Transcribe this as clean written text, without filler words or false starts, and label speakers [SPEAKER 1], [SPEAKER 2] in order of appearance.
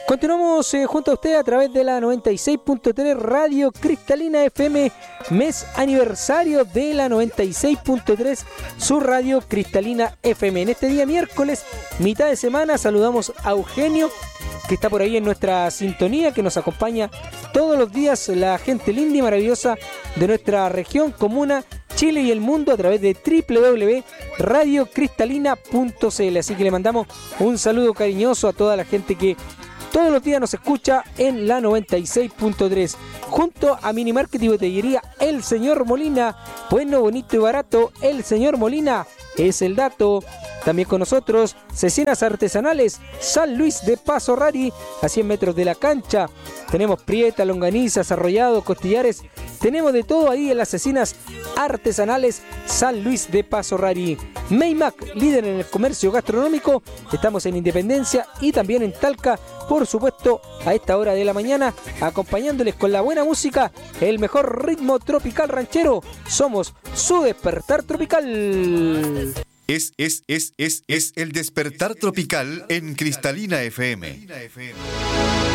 [SPEAKER 1] Continuamos junto a usted a través de la 96.3 Radio Cristalina FM, mes aniversario de la 96.3, su Radio Cristalina FM. En este día miércoles, mitad de semana, saludamos a Eugenio, que está por ahí en nuestra sintonía, que nos acompaña todos los días, la gente linda y maravillosa de nuestra región, comuna, Chile y el mundo a través de www.radiocristalina.cl. Así que le mandamos un saludo cariñoso a toda la gente que todos los días nos escucha en la 96.3. Junto a Mini Market y Botellería El Señor Molina, bueno, bonito y barato, El Señor Molina es el dato. También con nosotros, Cecinas Artesanales San Luis de Paso Rari, a 100 metros de la cancha. Tenemos prieta, longanizas, arrollados, costillares. Tenemos de todo ahí en las Cecinas Artesanales San Luis de Paso Rari. Maymac, líder en el comercio gastronómico. Estamos en Independencia y también en Talca, por supuesto, a esta hora de la mañana, acompañándoles con la buena música, el mejor ritmo tropical ranchero. Somos su despertar tropical.
[SPEAKER 2] Es el despertar tropical en Cristalina FM.